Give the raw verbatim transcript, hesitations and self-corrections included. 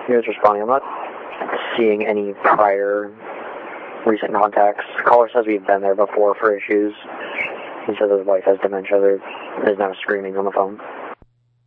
He was responding, I'm not seeing any prior recent contacts. The caller says we've been there before for issues. He says his wife has dementia. There's now screaming on the phone.